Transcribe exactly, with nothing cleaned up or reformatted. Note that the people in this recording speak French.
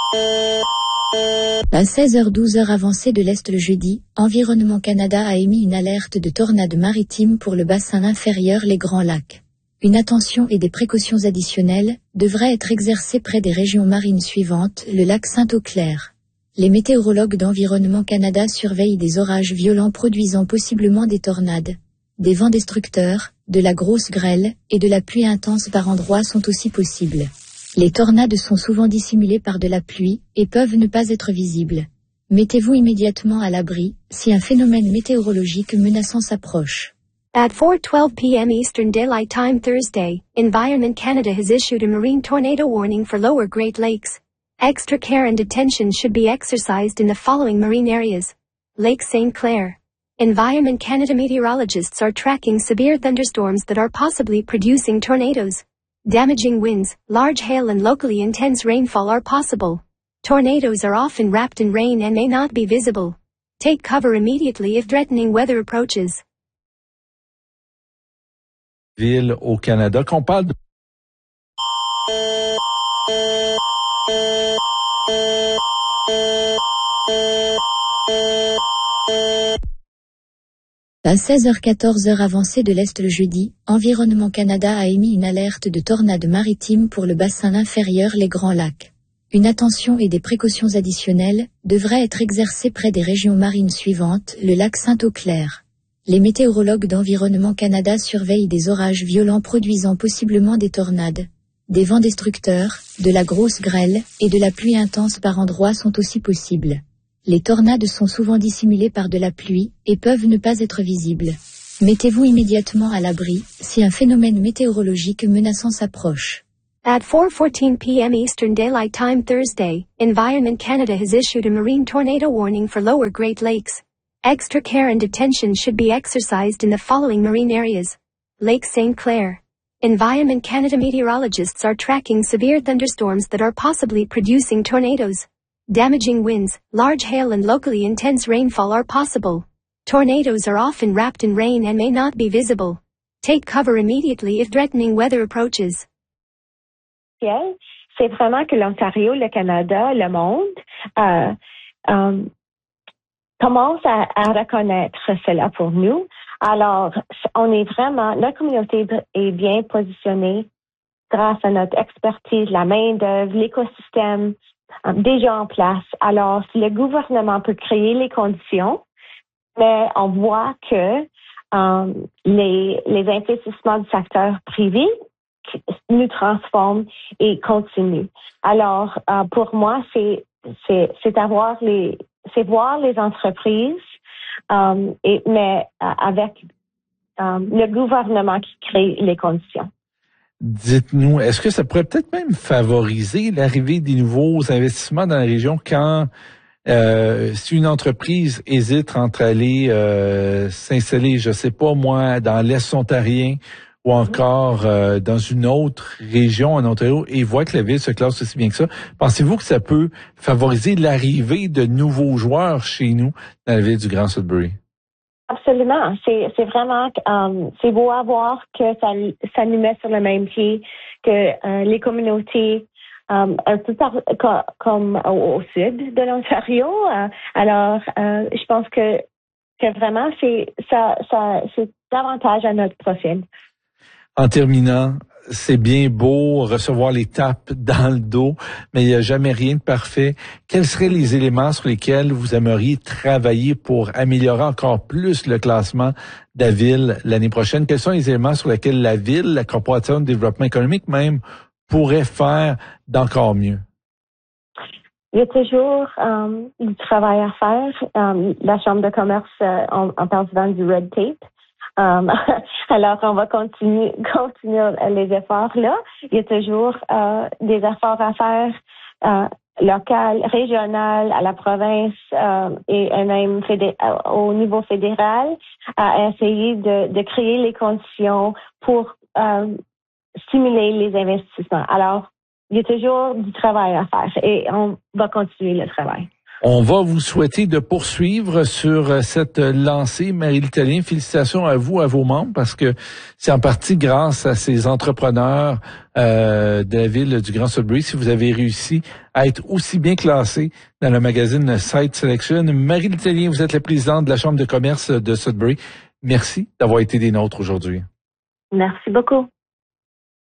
À seize heures douze heure avancée de l'Est le jeudi, Environnement Canada a émis une alerte de tornade maritime pour le bassin inférieur les Grands Lacs. Une attention et des précautions additionnelles devraient être exercées près des régions marines suivantes, le lac Saint-Eau-Clair. Les météorologues d'Environnement Canada surveillent des orages violents produisant possiblement des tornades. Des vents destructeurs, de la grosse grêle et de la pluie intense par endroits sont aussi possibles. Les tornades sont souvent dissimulées par de la pluie et peuvent ne pas être visibles. Mettez-vous immédiatement à l'abri si un phénomène météorologique menaçant s'approche. At four twelve p m Eastern Daylight Time Thursday, Environment Canada has issued a marine tornado warning for lower Great Lakes. Extra care and attention should be exercised in the following marine areas. Lake Saint Clair. Environment Canada meteorologists are tracking severe thunderstorms that are possibly producing tornadoes. Damaging winds, large hail and locally intense rainfall are possible. Tornadoes are often wrapped in rain and may not be visible. Take cover immediately if threatening weather approaches. Ville au Canada, qu'on parle de... À seize heures quatorze heure avancée de l'Est le jeudi, Environnement Canada a émis une alerte de tornade maritime pour le bassin inférieur les Grands Lacs. Une attention et des précautions additionnelles devraient être exercées près des régions marines suivantes, le lac Saint-Eau-Clair. Les météorologues d'Environnement Canada surveillent des orages violents produisant possiblement des tornades. Des vents destructeurs, de la grosse grêle et de la pluie intense par endroits sont aussi possibles. Les tornades sont souvent dissimulées par de la pluie et peuvent ne pas être visibles. Mettez-vous immédiatement à l'abri si un phénomène météorologique menaçant s'approche. At four fourteen p m Eastern Daylight Time Thursday, Environment Canada has issued a marine tornado warning for lower Great Lakes. Extra care and attention should be exercised in the following marine areas. Lake Saint Clair. Environment Canada meteorologists are tracking severe thunderstorms that are possibly producing tornadoes. Damaging winds, large hail and locally intense rainfall are possible. Tornadoes are often wrapped in rain and may not be visible. Take cover immediately if threatening weather approaches. C'est vraiment que l'Ontario, le Canada, le monde euh, euh, commence à, à reconnaître cela pour nous. Alors, on est vraiment, notre communauté est bien positionnée grâce à notre expertise, la main-d'œuvre, l'écosystème euh, déjà en place. Alors, si le gouvernement peut créer les conditions, mais on voit que euh, les, les investissements du secteur privé nous transforment et continuent. Alors, euh, pour moi, c'est c'est c'est avoir les c'est voir les entreprises, euh, et mais euh, avec euh, le gouvernement qui crée les conditions. Dites-nous, est-ce que ça pourrait peut-être même favoriser l'arrivée des nouveaux investissements dans la région quand euh, si une entreprise hésite entre aller euh, s'installer, je sais pas moi, dans l'Est ontarien ou encore euh, dans une autre région en Ontario et voit que la ville se classe aussi bien que ça, pensez-vous que ça peut favoriser l'arrivée de nouveaux joueurs chez nous dans la ville du Grand Sudbury? Absolument. C'est, c'est vraiment, um, c'est beau à voir que ça, ça nous met sur le même pied que euh, les communautés um, un peu par, co- comme au, au sud de l'Ontario. Euh, alors, euh, je pense que que vraiment c'est ça, ça c'est davantage à notre profil. En terminant, c'est bien beau recevoir les tapes dans le dos, mais il n'y a jamais rien de parfait. Quels seraient les éléments sur lesquels vous aimeriez travailler pour améliorer encore plus le classement de la ville l'année prochaine? Quels sont les éléments sur lesquels la ville, la Corporation de développement économique même, pourrait faire d'encore mieux? Il y a toujours um, du travail à faire. Um, la Chambre de commerce, euh, on, on parle souvent du red tape. Um, alors, on va continuer, continuer les efforts là. Il y a toujours euh, des efforts à faire euh, local, régional, à la province euh, et même fédé- au niveau fédéral à essayer de, de créer les conditions pour euh, stimuler les investissements. Alors, il y a toujours du travail à faire et on va continuer le travail. On va vous souhaiter de poursuivre sur cette lancée. Marie Littalien, félicitations à vous, à vos membres, parce que c'est en partie grâce à ces entrepreneurs euh, de la ville du Grand Sudbury si vous avez réussi à être aussi bien classé dans le magazine Site Selection. Marie Littalien, vous êtes la présidente de la Chambre de commerce de Sudbury. Merci d'avoir été des nôtres aujourd'hui. Merci beaucoup.